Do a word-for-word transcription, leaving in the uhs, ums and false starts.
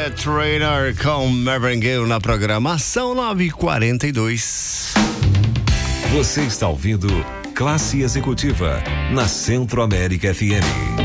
The Trainer com Marvin Gaye na programação nove e quarenta e dois. Você está ouvindo Classe Executiva na Centro América F M.